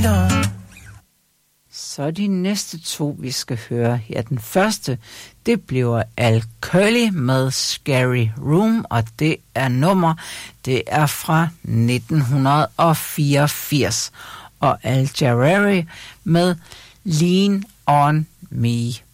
Så de næste to, vi skal høre her. Den første, det bliver Al Curly med Scary Room, og det er fra 1984. Og Al Jarreau med Lean On Me.